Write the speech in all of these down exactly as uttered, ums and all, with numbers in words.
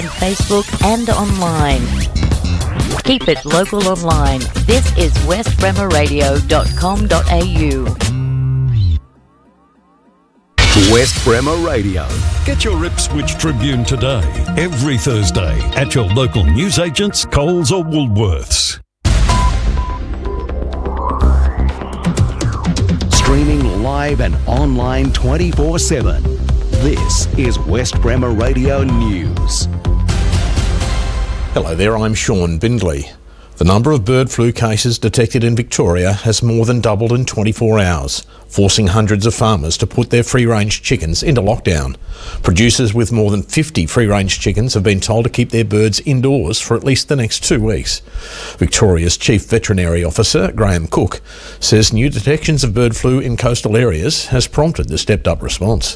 Facebook and online. Keep it local online. This is west bremer radio dot com dot a u. West Bremer Radio. Get your Ipswich Tribune today, every Thursday, at your local newsagents, Coles or Woolworths. Streaming live and online twenty-four seven. This is West Bremer Radio News. Hello there, I'm Sean Bindley. The number of bird flu cases detected in Victoria has more than doubled in twenty-four hours, forcing hundreds of farmers to put their free-range chickens into lockdown. Producers with more than fifty free-range chickens have been told to keep their birds indoors for at least the next two weeks. Victoria's Chief Veterinary Officer, Graham Cook, says new detections of bird flu in coastal areas has prompted the stepped-up response.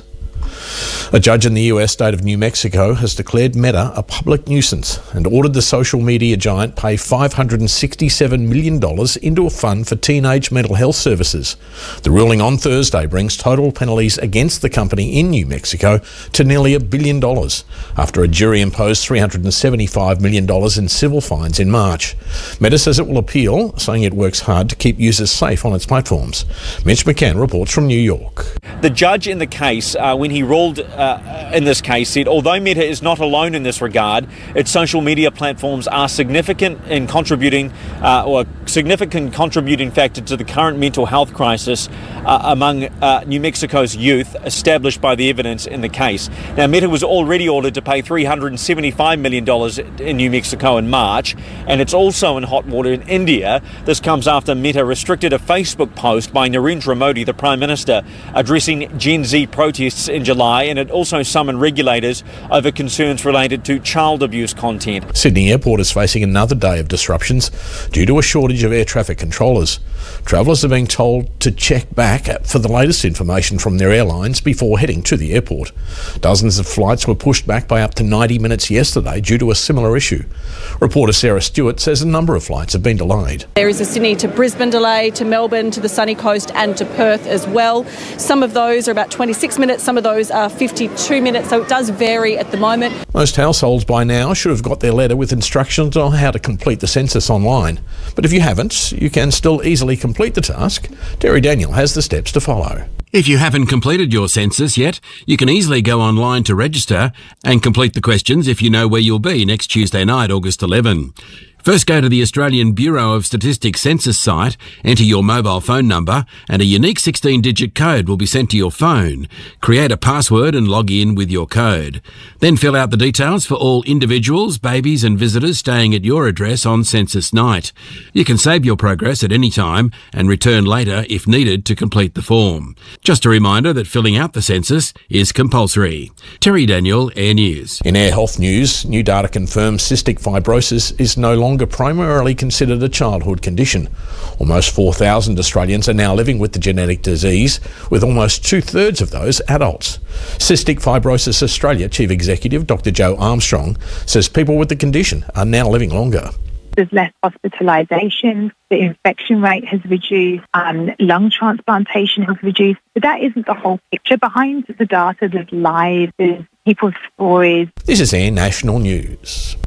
A judge in the U S state of New Mexico has declared Meta a public nuisance and ordered the social media giant pay five hundred sixty-seven million dollars into a fund for teenage mental health services. The ruling on Thursday brings total penalties against the company in New Mexico to nearly a billion dollars after a jury imposed three hundred seventy-five million dollars in civil fines in March. Meta says it will appeal, saying it works hard to keep users safe on its platforms. Mitch McCann reports from New York. The judge in the case, uh, when he ruled uh, in this case, said although Meta is not alone in this regard, its social media platforms are significant in contributing uh, or a significant contributing factor to the current mental health crisis uh, among uh, New Mexico's youth, established by the evidence in the case. Now, Meta was already ordered to pay three hundred seventy-five million dollars in New Mexico in March, and it's also in hot water in India. This comes after Meta restricted a Facebook post by Narendra Modi, the Prime Minister, addressing Gen Z protests in July, and it also summoned regulators over concerns related to child abuse content. Sydney Airport is facing another day of disruptions due to a shortage of air traffic controllers. Travellers are being told to check back for the latest information from their airlines before heading to the airport. Dozens of flights were pushed back by up to ninety minutes yesterday due to a similar issue. Reporter Sarah Stewart says a number of flights have been delayed. There is a Sydney to Brisbane delay, to Melbourne, to the sunny coast and to Perth as well. Some of those are about twenty-six minutes, some of those are fifty-two minutes, so it does vary at the moment. Most households by now should have got their letter with instructions on how to complete the census online. But if you haven't, you can still easily complete the task. Terry Daniel has the steps to follow. If you haven't completed your census yet, you can easily go online to register and complete the questions if you know where you'll be next Tuesday night, August eleventh. First, go to the Australian Bureau of Statistics census site, enter your mobile phone number, and a unique sixteen-digit code will be sent to your phone. Create a password and log in with your code. Then fill out the details for all individuals, babies and visitors staying at your address on census night. You can save your progress at any time and return later if needed to complete the form. Just a reminder that filling out the census is compulsory. Terry Daniel, Air News. In Air Health News, new data confirms cystic fibrosis is no longer primarily considered a childhood condition. Almost four thousand Australians are now living with the genetic disease, with almost two-thirds of those adults. Cystic Fibrosis Australia Chief Executive Doctor Joe Armstrong says people with the condition are now living longer. There's less hospitalisation, the infection rate has reduced, um, lung transplantation has reduced. But that isn't the whole picture. Behind the data, there's lives, there's people's stories. This is Air National News.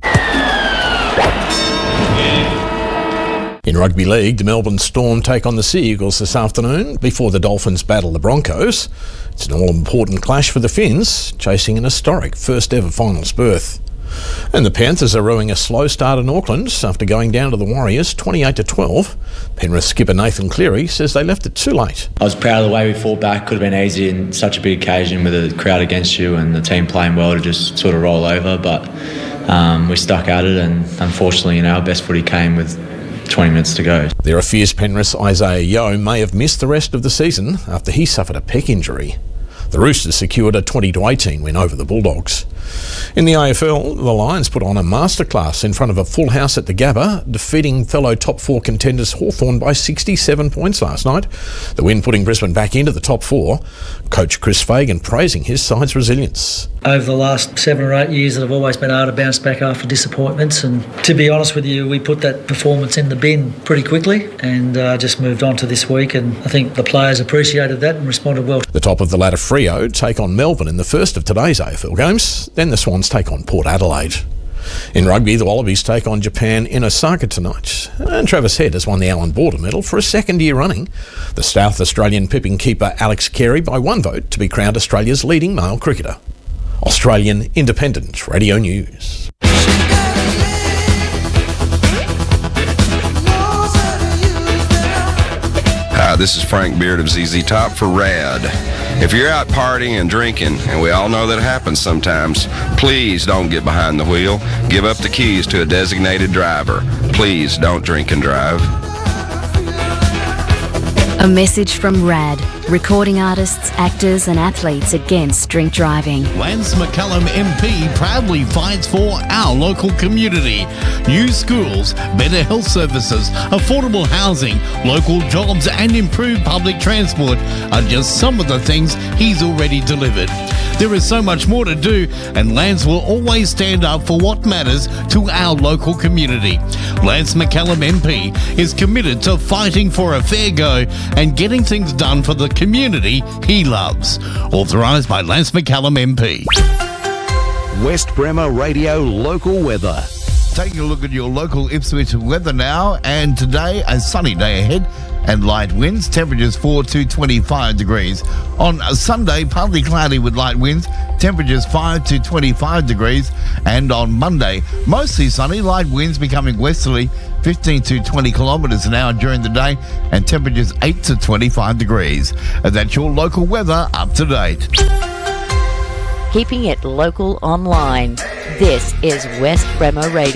In Rugby League, the Melbourne Storm take on the Sea Eagles this afternoon before the Dolphins battle the Broncos. It's an all-important clash for the Finns, chasing an historic first-ever finals berth. And the Panthers are rowing a slow start in Auckland after going down to the Warriors twenty-eight to twelve. Penrith skipper Nathan Cleary says they left it too late. I was proud of the way we fought back. Could have been easy in such a big occasion with the crowd against you and the team playing well to just sort of roll over, but um, we stuck at it, and unfortunately, you know, our best footy came with twenty minutes to go. There are fears Penrith's Isaiah Yeo may have missed the rest of the season after he suffered a pec injury. The Roosters secured a twenty to eighteen win over the Bulldogs. In the A F L, the Lions put on a masterclass in front of a full house at the Gabba, defeating fellow top four contenders Hawthorn by sixty-seven points last night. The win putting Brisbane back into the top four. Coach Chris Fagan praising his side's resilience. Over the last seven or eight years, I've always been able to bounce back after disappointments, and to be honest with you, we put that performance in the bin pretty quickly and uh, just moved on to this week, and I think the players appreciated that and responded well. The top of the ladder Freo take on Melbourne in the first of today's A F L games. Then the Swans take on Port Adelaide. In rugby, the Wallabies take on Japan in Osaka tonight. And Travis Head has won the Allan Border Medal for a second year running. The South Australian pipping keeper Alex Carey by one vote to be crowned Australia's leading male cricketer. Australian Independent Radio News. Hi, this is Frank Beard of Z Z Top for RAD. If you're out partying and drinking, and we all know that happens sometimes, please don't get behind the wheel. Give up the keys to a designated driver. Please don't drink and drive. A message from RAD, recording artists, actors and athletes against drink driving. Lance McCallum M P proudly fights for our local community. New schools, better health services, affordable housing, local jobs and improved public transport are just some of the things he's already delivered. There is so much more to do, and Lance will always stand up for what matters to our local community. Lance McCallum M P is committed to fighting for a fair go and getting things done for the community he loves. Authorised by Lance McCallum M P. West Bremer Radio Local Weather. Taking a look at your local Ipswich weather now, and today a sunny day ahead and light winds, temperatures four to twenty-five degrees. On Sunday, partly cloudy with light winds, temperatures five to twenty-five degrees. And on Monday, mostly sunny, light winds becoming westerly, fifteen to twenty kilometres an hour during the day, and temperatures eight to twenty-five degrees. And that's your local weather up to date. Keeping it local online. This is West Bremer Radio.